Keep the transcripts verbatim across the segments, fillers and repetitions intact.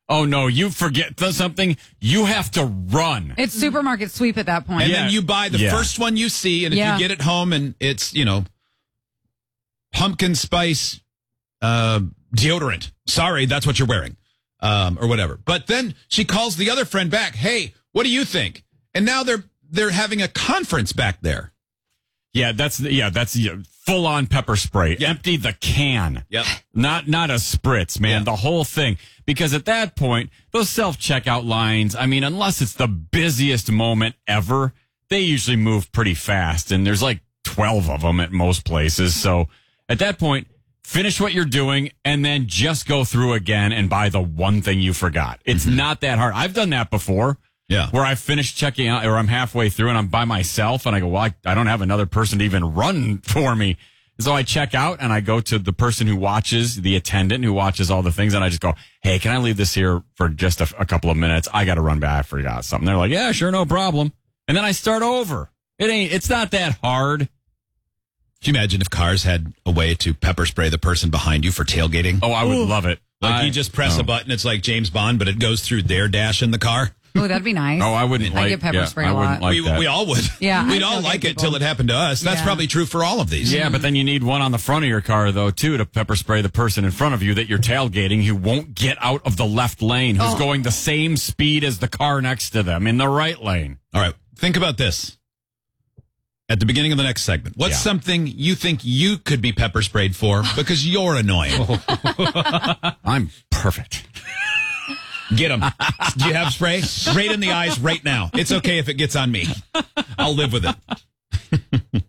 Oh, no, you forget something, you have to run. It's supermarket sweep at that point. And Yeah. then you buy the Yeah. first one you see, and if Yeah. you get it home and it's, you know, pumpkin spice uh, deodorant. Sorry, that's what you're wearing. Um, or whatever. But then she calls the other friend back. Hey, what do you think? And now they're they're having a conference back there. Yeah, that's yeah, that's yeah, full on pepper spray. Yeah. Empty the can. Yep. Not not a spritz, man. Yeah. The whole thing. Because at that point, those self checkout lines, I mean, unless it's the busiest moment ever, they usually move pretty fast. And there's like twelve of them at most places. So at that point, finish what you're doing and then just go through again and buy the one thing you forgot. It's Mm-hmm. not that hard. I've done that before. Yeah. Where I finished checking out, or I'm halfway through and I'm by myself, and I go, well, I, I don't have another person to even run for me. So I check out and I go to the person who watches, the attendant who watches all the things, and I just go, hey, can I leave this here for just a, a couple of minutes? I got to run back. I forgot something. They're like, yeah, sure, no problem. And then I start over. It ain't. It's not that hard. Can you imagine if cars had a way to pepper spray the person behind you for tailgating? Oh, I would love it. Like I, you just press no. a button, it's like James Bond, but it goes through their dash in the car. Oh, that'd be nice. Oh, I wouldn't I like. get pepper yeah, spray I a wouldn't lot. like we, that. we all would. Yeah, We'd I all tailgate like it people. till it happened to us. That's Yeah. probably true for all of these. Yeah, but then you need one on the front of your car, though, too, to pepper spray the person in front of you that you're tailgating who won't get out of the left lane, who's Oh. going the same speed as the car next to them in the right lane. All right. Think about this. At the beginning of the next segment, what's Yeah. something you think you could be pepper sprayed for because you're annoying? I'm perfect. Get them. Do you have spray? Right in the eyes right now. It's okay if it gets on me. I'll live with it.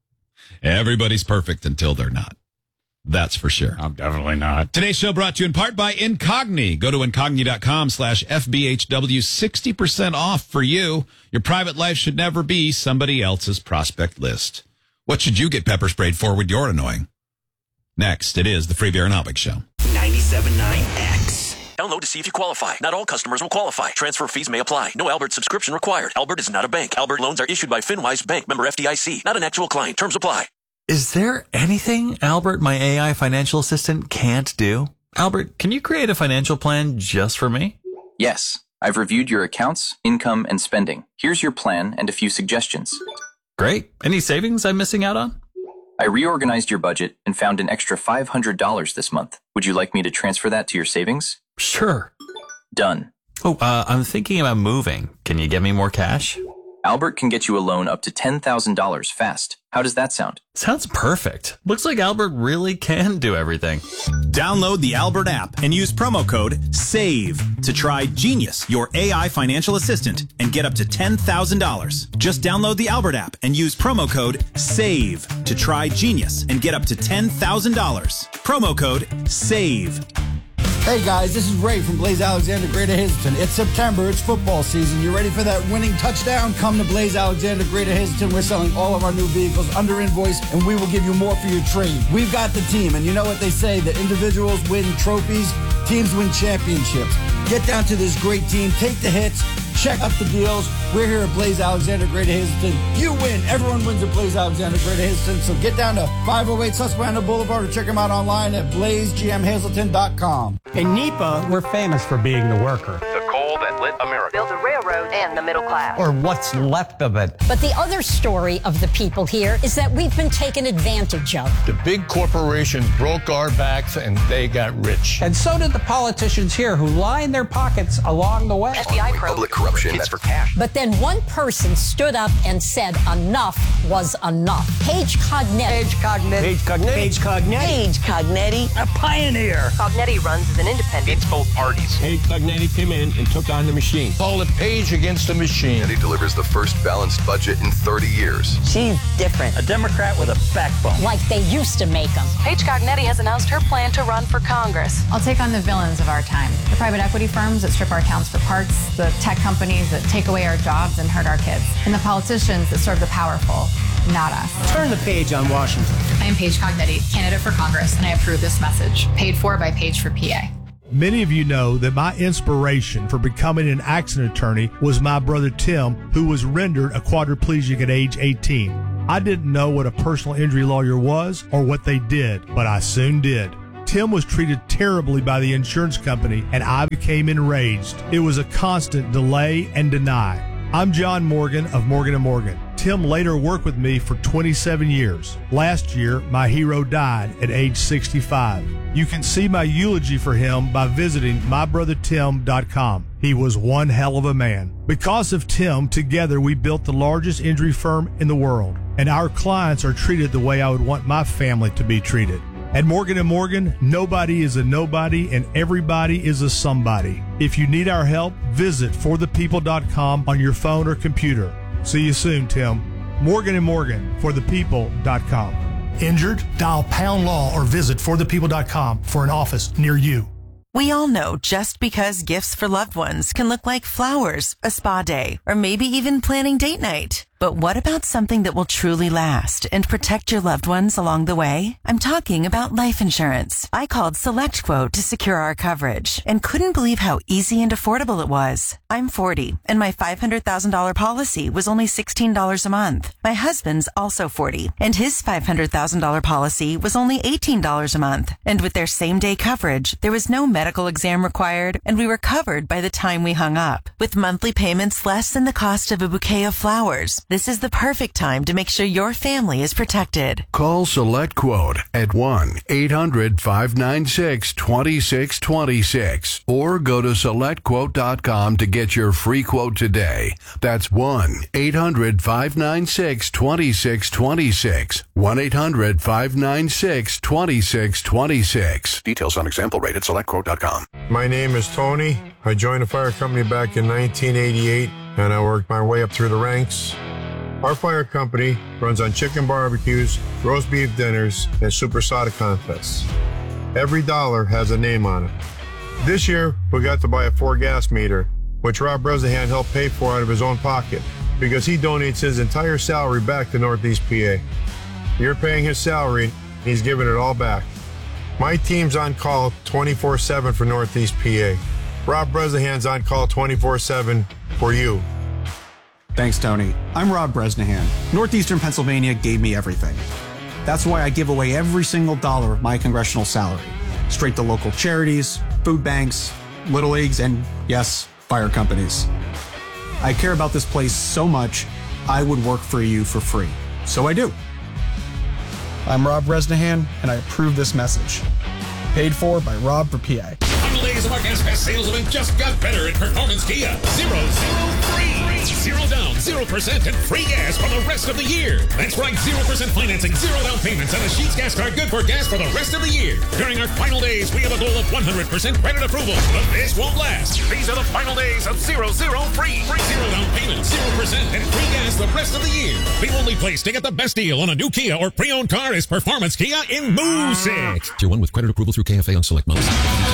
Everybody's perfect until they're not. That's for sure. I'm definitely not. Today's show brought to you in part by Incogni. Go to incogni.com slash FBHW. sixty percent off for you. Your private life should never be somebody else's prospect list. What should you get pepper sprayed for when you're annoying? Next, it is the Free Beer and Alvik Show. ninety-seven point nine X. Download to see if you qualify. Not all customers will qualify. Transfer fees may apply. No Albert subscription required. Albert is not a bank. Albert loans are issued by FinWise Bank, member F D I C. Not an actual client. Terms apply. Is there anything Albert, my A I financial assistant, can't do? Albert, can you create a financial plan just for me? Yes, I've reviewed your accounts, income, and spending. Here's your plan and a few suggestions. Great. Any savings I'm missing out on? I reorganized your budget and found an extra five hundred dollars this month. Would you like me to transfer that to your savings? Sure. Done. Oh, uh, I'm thinking about moving. Can you get me more cash? Albert can get you a loan up to ten thousand dollars fast. How does that sound? Sounds perfect. Looks like Albert really can do everything. Download the Albert app and use promo code SAVE to try Genius, your A I financial assistant, and get up to ten thousand dollars. Just download the Albert app and use promo code SAVE to try Genius and get up to ten thousand dollars. Promo code SAVE. Hey guys, this is Ray from Blaze Alexander, Greater Hazelton. It's September, it's football season. You ready for that winning touchdown? Come to Blaze Alexander, Greater Hazelton. We're selling all of our new vehicles under invoice, and we will give you more for your trade. We've got the team, and you know what they say, that individuals win trophies, teams win championships. Get down to this great team, take the hits, check out the deals. We're here at Blaze Alexander, Greater Hazelton. You win. Everyone wins at Blaze Alexander, Greater Hazelton. So get down to five oh eight Susquehanna Boulevard or check them out online at blaze g m hazelton dot com. In NEPA, we're famous for being the worker. The coal that lit America. Built a railroad and the middle class. Or what's left of it. But the other story of the people here is that we've been taken advantage of. The big corporations broke our backs and they got rich. And so did the politicians here who lined their pockets along the way. F B I probe. Public corruption. It's for cash. But then one person stood up and said enough was enough. Paige Cognetti. Paige Cognetti. Paige Cognetti. Paige Cognetti. Paige Cognetti. A pioneer. Cognetti runs as an independent. It's both parties. Paige Cognetti came in and took on the machine. Call it Page against the machine. And he delivers the first balanced budget in thirty years. She's different. A Democrat with a backbone. Like they used to make them. Paige Cognetti has announced her plan to run for Congress. I'll take on the villains of our time. The private equity firms that strip our towns for parts, the tech companies that take away our jobs and hurt our kids, and the politicians that serve the powerful, not us. Turn the page on Washington. I am Paige Cognetti, candidate for Congress, and I approve this message. Paid for by Paige for P A. Many of you know that my inspiration for becoming an accident attorney was my brother Tim, who was rendered a quadriplegic at age eighteen. I didn't know what a personal injury lawyer was or what they did, but I soon did. Tim was treated terribly by the insurance company, and I became enraged. It was a constant delay and deny. I'm John Morgan of Morgan and Morgan. Tim later worked with me for twenty-seven years. Last year, my hero died at age sixty-five. You can see my eulogy for him by visiting my brother tim dot com. He was one hell of a man. Because of Tim, together we built the largest injury firm in the world, and our clients are treated the way I would want my family to be treated. At Morgan and Morgan, nobody is a nobody and everybody is a somebody. If you need our help, visit for the people dot com on your phone or computer. See you soon, Tim. Morgan and Morgan, for the people dot com. Injured? Dial pound law or visit for the people dot com for an office near you. We all know just because gifts for loved ones can look like flowers, a spa day, or maybe even planning date night. But what about something that will truly last and protect your loved ones along the way? I'm talking about life insurance. I called SelectQuote to secure our coverage and couldn't believe how easy and affordable it was. I'm forty, and my five hundred thousand dollars policy was only sixteen dollars a month. My husband's also forty, and his five hundred thousand dollars policy was only eighteen dollars a month. And with their same-day coverage, there was no medical exam required, and we were covered by the time we hung up. With monthly payments less than the cost of a bouquet of flowers, this is the perfect time to make sure your family is protected. Call SelectQuote at one eight hundred five nine six two six two six or go to select quote dot com to get your free quote today. That's one eight hundred five nine six two six two six. one eight hundred five nine six two six two six. Details on example rate at select quote dot com. My name is Tony. I joined the fire company back in nineteen eighty-eight, and I worked my way up through the ranks. Our fire company runs on chicken barbecues, roast beef dinners, and supersonic contests. Every dollar has a name on it. This year, we got to buy a four gas meter, which Rob Bresnahan helped pay for out of his own pocket, because he donates his entire salary back to Northeast P A. You're paying his salary, he's giving it all back. My team's on call twenty-four seven for Northeast P A. Rob Bresnahan's on call twenty-four seven for you. Thanks, Tony. I'm Rob Bresnahan. Northeastern Pennsylvania gave me everything. That's why I give away every single dollar of my congressional salary, straight to local charities, food banks, little leagues, and yes, fire companies. I care about this place so much, I would work for you for free. So I do. I'm Rob Bresnahan, and I approve this message. Paid for by Rob for P A. Final days of our Gas Fest sales event just got better at Performance Kia. Zero, zero, free. Zero down, zero percent, and free gas for the rest of the year. That's right, zero percent financing, zero down payments, and a Sheetz gas card good for gas for the rest of the year. During our final days, we have a goal of one hundred percent credit approval, but this won't last. These are the final days of zero, zero, free. Free zero down payments, zero percent, and free gas the rest of the year. The only place to get the best deal on a new Kia or pre-owned car is Performance Kia in Moosic. Tier one with credit approval through K F A on select models.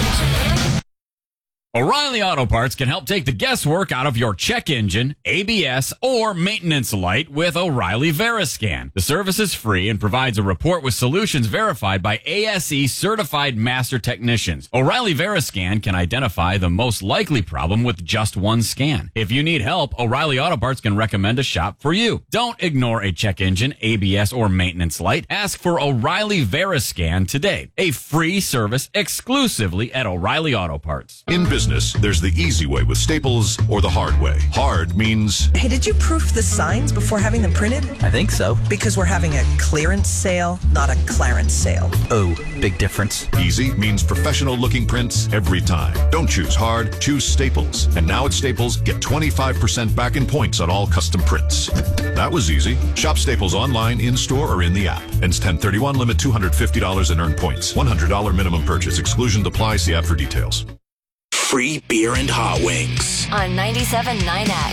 O'Reilly Auto Parts can help take the guesswork out of your check engine, A B S, or maintenance light with O'Reilly Veriscan. The service is free and provides a report with solutions verified by A S E certified master technicians. O'Reilly Veriscan can identify the most likely problem with just one scan. If you need help, O'Reilly Auto Parts can recommend a shop for you. Don't ignore a check engine, A B S, or maintenance light. Ask for O'Reilly Veriscan today. A free service exclusively at O'Reilly Auto Parts. In business, there's the easy way with Staples or the hard way. Hard means... Hey, did you proof the signs before having them printed? I think so. Because we're having a clearance sale, not a Clarence sale. Oh, big difference. Easy means professional-looking prints every time. Don't choose hard, choose Staples. And now at Staples, get twenty-five percent back in points on all custom prints. That was easy. Shop Staples online, in-store, or in the app. Ends ten thirty-one, limit two hundred fifty dollars in earned points. one hundred dollars minimum purchase. Exclusion applies. See app for details. Free beer and hot wings. On ninety-seven point nine X.